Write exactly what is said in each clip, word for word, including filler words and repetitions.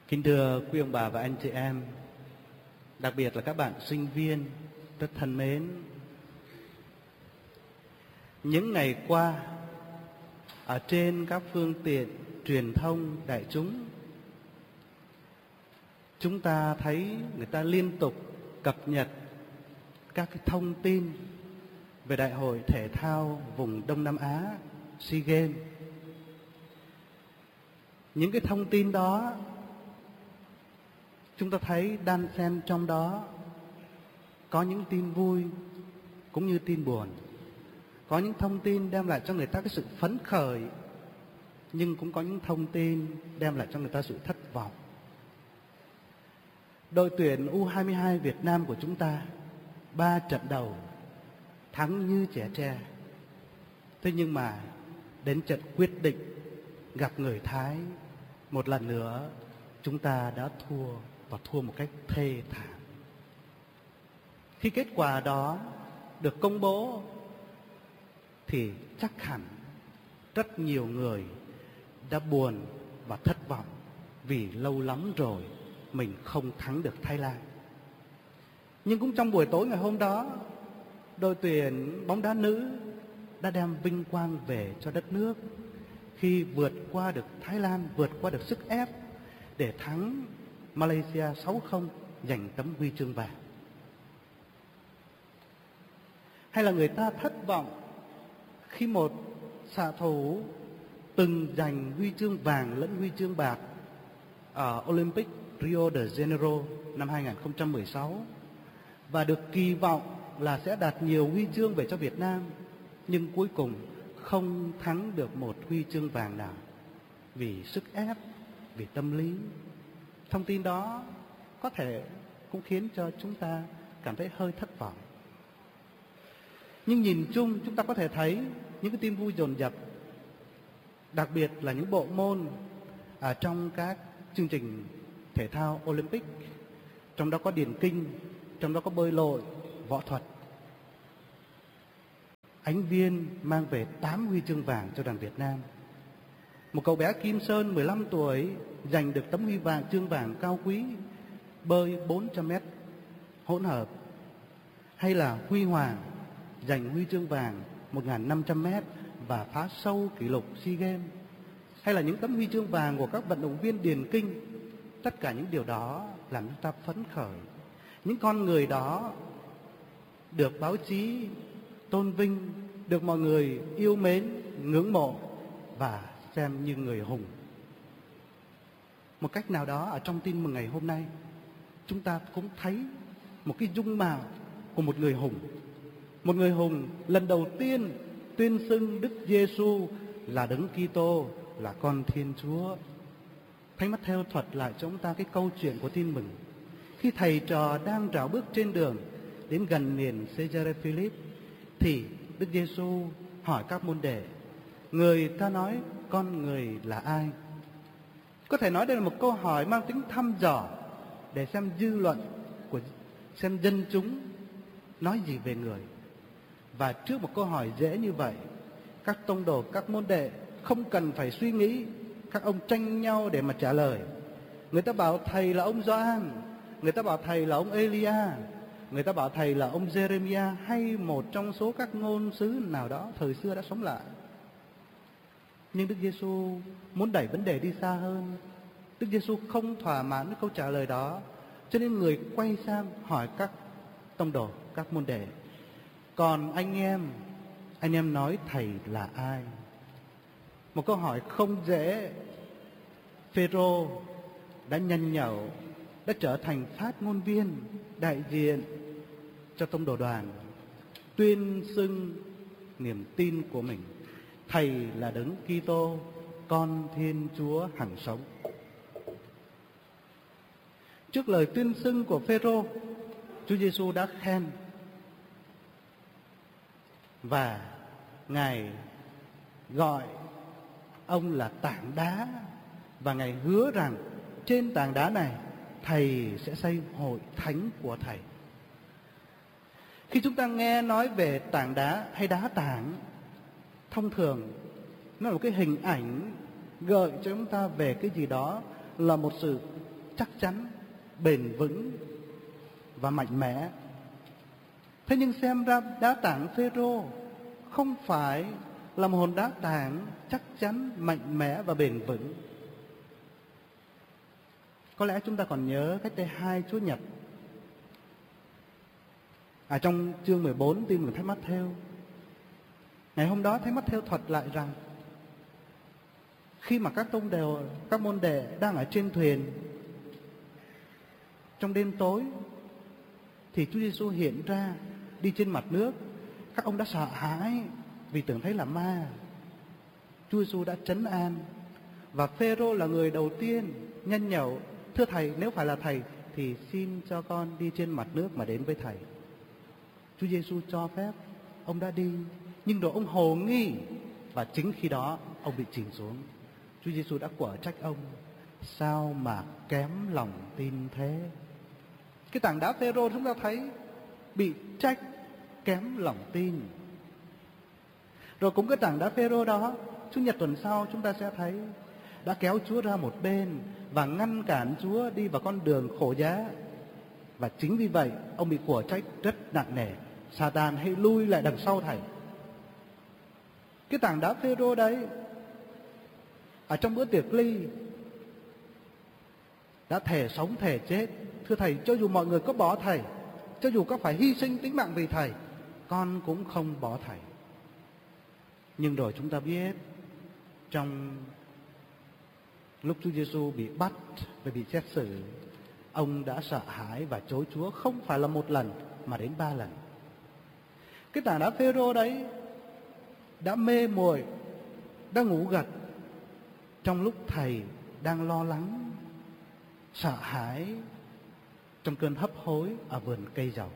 Kính thưa quý ông bà và anh chị em, đặc biệt là các bạn sinh viên rất thân mến. Những ngày qua, ở trên các phương tiện truyền thông đại chúng, chúng ta thấy người ta liên tục cập nhật các cái thông tin về Đại hội Thể thao vùng Đông Nam Á SEA Games. Những cái thông tin đó chúng ta thấy đan xen trong đó có những tin vui cũng như tin buồn. Có những thông tin đem lại cho người ta cái sự phấn khởi, nhưng cũng có những thông tin đem lại cho người ta sự thất vọng. Đội tuyển U hai mươi hai Việt Nam của chúng ta ba trận đầu thắng như trẻ tre. Thế nhưng mà đến trận quyết định gặp người Thái, một lần nữa chúng ta đã thua, và thua một cách thê thảm. Khi kết quả đó được công bố thì chắc hẳn rất nhiều người đã buồn và thất vọng, vì lâu lắm rồi mình không thắng được Thái Lan. Nhưng cũng trong buổi tối ngày hôm đó, đội tuyển bóng đá nữ đã đem vinh quang về cho đất nước khi vượt qua được Thái Lan, vượt qua được sức ép để thắng Malaysia sáu không, giành tấm huy chương vàng. Hay là người ta thất vọng khi một xạ thủ từng giành huy chương vàng lẫn huy chương bạc ở Olympic Rio de Janeiro năm hai không một sáu và được kỳ vọng là sẽ đạt nhiều huy chương về cho Việt Nam, nhưng cuối cùng không thắng được một huy chương vàng nào vì sức ép, vì tâm lý. Thông tin đó có thể cũng khiến cho chúng ta cảm thấy hơi thất vọng. Nhưng nhìn chung chúng ta có thể thấy những cái tin vui dồn dập, đặc biệt là những bộ môn ở trong các chương trình thể thao Olympic. Trong đó có điền kinh, trong đó có bơi lội, võ thuật. Ánh Viên mang về tám huy chương vàng cho đoàn Việt Nam. Một cậu bé Kim Sơn mười lăm tuổi giành được tấm huy vàng chương vàng cao quý bơi bốn trăm mét hỗn hợp. Hay là Huy Hoàng giành huy chương vàng một nghìn năm trăm mét và phá sâu kỷ lục SEA Games. Hay là những tấm huy chương vàng của các vận động viên điền kinh. Tất cả những điều đó làm chúng ta phấn khởi. Những con người đó được báo chí tôn vinh, được mọi người yêu mến, ngưỡng mộ và xem như người hùng. Một cách nào đó ở trong tin mừng ngày hôm nay, chúng ta cũng thấy một cái dung mạo của một người hùng. Một người hùng lần đầu tiên tuyên xưng Đức Giêsu là Đấng Kitô, là con Thiên Chúa. Thánh Matthew thuật lại cho chúng ta cái câu chuyện của tin mừng. Khi thầy trò đang rảo bước trên đường đến gần miền Caesarea Philip, thì Đức Giêsu hỏi các môn đệ: người ta nói con người là ai? Có thể nói đây là một câu hỏi mang tính thăm dò để xem dư luận của xem dân chúng nói gì về người. Và trước một câu hỏi dễ như vậy, các tông đồ, các môn đệ không cần phải suy nghĩ, các ông tranh nhau để mà trả lời. Người ta bảo thầy là ông Gioan, người ta bảo thầy là ông Elia, người ta bảo thầy là ông Jeremiah, hay một trong số các ngôn sứ nào đó thời xưa đã sống lại. Nhưng Đức Giêsu muốn đẩy vấn đề đi xa hơn. Đức Giêsu không thỏa mãn với câu trả lời đó, cho nên người quay sang hỏi các tông đồ, các môn đệ: còn anh em, anh em nói thầy là ai? Một câu hỏi không dễ. Phêrô đã nhanh nhẩu, đã trở thành phát ngôn viên đại diện cho tông đồ đoàn, tuyên xưng niềm tin của mình: thầy là Đấng Kitô, con Thiên Chúa hằng sống. Trước lời tuyên xưng của Phêrô, Chúa Giêsu đã khen, và Ngài gọi ông là tảng đá, và Ngài hứa rằng trên tảng đá này thầy sẽ xây hội thánh của thầy. Khi chúng ta nghe nói về tảng đá hay đá tảng, thông thường nó là một cái hình ảnh gợi cho chúng ta về cái gì đó là một sự chắc chắn, bền vững và mạnh mẽ. Thế nhưng xem ra đá tảng Phêrô không phải là một hòn đá tảng chắc chắn, mạnh mẽ và bền vững. Có lẽ chúng ta còn nhớ cách đây hai Chúa Nhật, à, trong chương mười bốn tin mừng Thánh Mát-thêu. Ngày hôm đó Thánh Mát-thêu thuật lại rằng khi mà các tông đều các môn đệ đang ở trên thuyền trong đêm tối, thì Chúa Giêsu hiện ra đi trên mặt nước. Các ông đã sợ hãi vì tưởng thấy là ma. Chúa Giêsu đã trấn an, và Phêrô là người đầu tiên nhanh nhẩu: thưa thầy, nếu phải là thầy thì xin cho con đi trên mặt nước mà đến với thầy. Chúa Giêsu cho phép, ông đã đi, nhưng rồi ông hồ nghi, và chính khi đó ông bị chìm xuống. Chúa Giêsu đã quở trách ông: sao mà kém lòng tin thế? Cái tảng đá Phêrô chúng ta thấy bị trách kém lòng tin. Rồi cũng cái tảng đá Phêrô đó, Chủ nhật tuần sau chúng ta sẽ thấy đã kéo Chúa ra một bên và ngăn cản Chúa đi vào con đường khổ giá. Và chính vì vậy ông bị quở trách rất nặng nề: Sa-tan, hãy lui lại đằng sau thầy. Cái tảng đá Phêrô đấy, ở trong bữa tiệc ly, đã thề sống thề chết: thưa thầy, cho dù mọi người có bỏ thầy, cho dù có phải hy sinh tính mạng vì thầy, con cũng không bỏ thầy. Nhưng rồi chúng ta biết, trong lúc Chúa Giêsu bị bắt và bị xét xử, ông đã sợ hãi và chối Chúa không phải là một lần mà đến ba lần. Cái tảng đá Phêrô đấy đã mê muội, đã ngủ gật trong lúc thầy đang lo lắng, sợ hãi trong cơn hấp hối ở vườn cây dầu.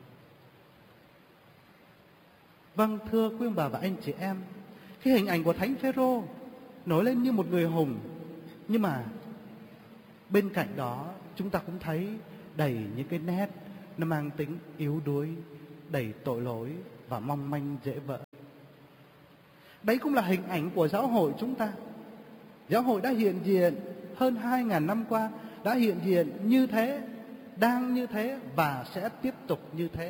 Vâng, thưa quý ông bà và anh chị em, cái hình ảnh của Thánh Phêrô nổi lên như một người hùng, nhưng mà bên cạnh đó chúng ta cũng thấy đầy những cái nét nó mang tính yếu đuối, đầy tội lỗi và mong manh dễ vỡ. Đấy cũng là hình ảnh của giáo hội chúng ta. Giáo hội đã hiện diện hơn hai ngàn năm qua, đã hiện diện như thế, đang như thế và sẽ tiếp tục như thế.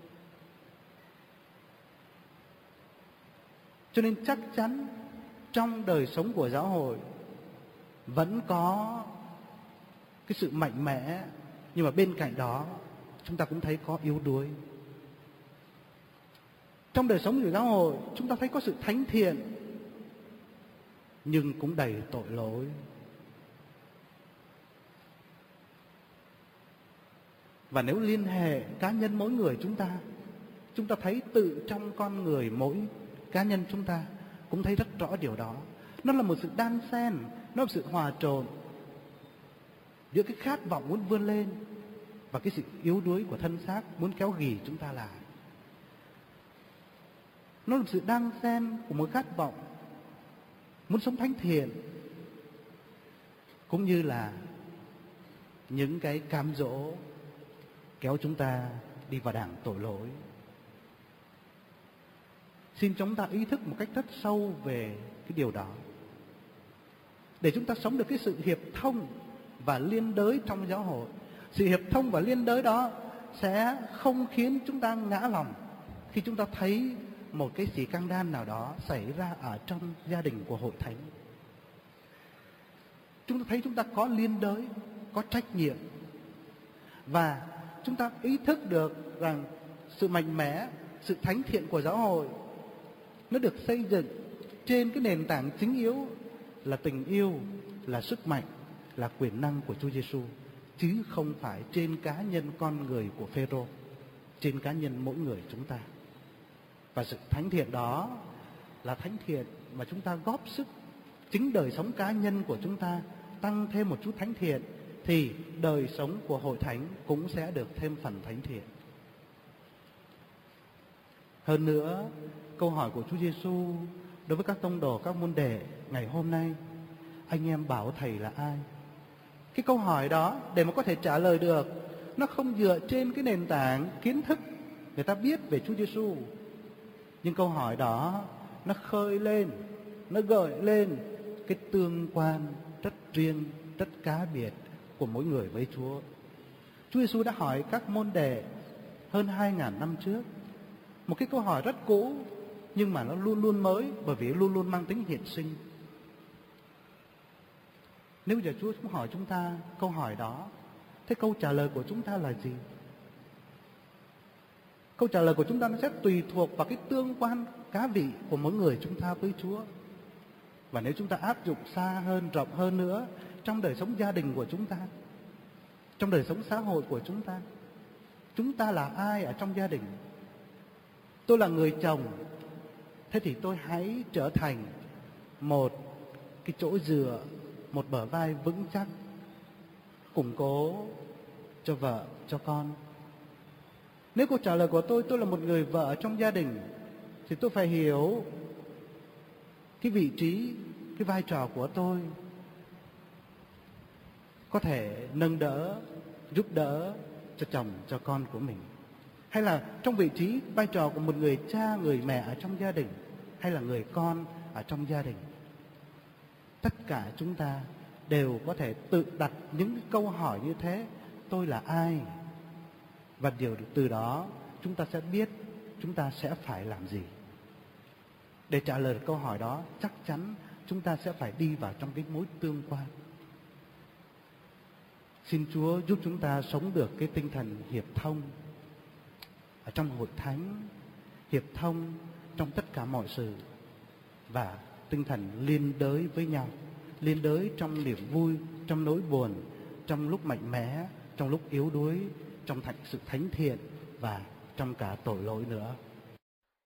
Cho nên chắc chắn trong đời sống của giáo hội vẫn có cái sự mạnh mẽ, nhưng mà bên cạnh đó chúng ta cũng thấy có yếu đuối. Trong đời sống của giáo hội chúng ta thấy có sự thánh thiện, nhưng cũng đầy tội lỗi. Và nếu liên hệ cá nhân mỗi người chúng ta, chúng ta thấy tự trong con người mỗi cá nhân chúng ta cũng thấy rất rõ điều đó. Nó là một sự đan xen, nó là một sự hòa trộn giữa cái khát vọng muốn vươn lên và cái sự yếu đuối của thân xác muốn kéo ghì chúng ta lại. Nó là một sự đan xen của một khát vọng muốn sống thánh thiện, cũng như là những cái cám dỗ kéo chúng ta đi vào đảng tội lỗi. Xin chúng ta ý thức một cách rất sâu về cái điều đó, để chúng ta sống được cái sự hiệp thông và liên đới trong giáo hội. Sự hiệp thông và liên đới đó sẽ không khiến chúng ta ngã lòng khi chúng ta thấy một cái gì căng đan nào đó xảy ra ở trong gia đình của hội thánh. Chúng ta thấy chúng ta có liên đới, có trách nhiệm, và chúng ta ý thức được rằng sự mạnh mẽ, sự thánh thiện của giáo hội nó được xây dựng trên cái nền tảng chính yếu là tình yêu, là sức mạnh, là quyền năng của Chúa Giêsu, chứ không phải trên cá nhân con người của Phêrô, trên cá nhân mỗi người chúng ta. Và sự thánh thiện đó là thánh thiện mà chúng ta góp sức, chính đời sống cá nhân của chúng ta tăng thêm một chút thánh thiện, thì đời sống của hội thánh cũng sẽ được thêm phần thánh thiện. Hơn nữa, câu hỏi của Chúa Giêsu đối với các tông đồ, các môn đệ ngày hôm nay: anh em bảo thầy là ai? Cái câu hỏi đó để mà có thể trả lời được, nó không dựa trên cái nền tảng kiến thức người ta biết về Chúa Giêsu, nhưng câu hỏi đó nó khơi lên, nó gợi lên cái tương quan rất riêng, rất cá biệt của mỗi người với Chúa. Chúa Giêsu đã hỏi các môn đệ hơn hai ngàn năm trước một cái câu hỏi rất cũ, nhưng mà nó luôn luôn mới, bởi vì luôn luôn mang tính hiện sinh. Nếu giờ Chúa cũng hỏi chúng ta câu hỏi đó, thế câu trả lời của chúng ta là gì? Câu trả lời của chúng ta nó sẽ tùy thuộc vào cái tương quan cá vị của mỗi người chúng ta với Chúa. Và nếu chúng ta áp dụng xa hơn, rộng hơn nữa trong đời sống gia đình của chúng ta, trong đời sống xã hội của chúng ta, chúng ta là ai ở trong gia đình? Tôi là người chồng, thế thì tôi hãy trở thành một cái chỗ dựa, một bờ vai vững chắc, củng cố cho vợ, cho con. Nếu câu trả lời của tôi, tôi là một người vợ trong gia đình, thì tôi phải hiểu cái vị trí, cái vai trò của tôi có thể nâng đỡ, giúp đỡ cho chồng, cho con của mình. Hay là trong vị trí, vai trò của một người cha, người mẹ ở trong gia đình, hay là người con ở trong gia đình. Tất cả chúng ta đều có thể tự đặt những câu hỏi như thế. Tôi là ai? Và điều từ đó chúng ta sẽ biết chúng ta sẽ phải làm gì. Để trả lời câu hỏi đó, chắc chắn chúng ta sẽ phải đi vào trong cái mối tương quan. Xin Chúa giúp chúng ta sống được cái tinh thần hiệp thông ở trong hội thánh, hiệp thông trong tất cả mọi sự, và tinh thần liên đới với nhau, liên đới trong niềm vui, trong nỗi buồn, trong lúc mạnh mẽ, trong lúc yếu đuối, trong sự thánh thiện và trong cả tội lỗi nữa.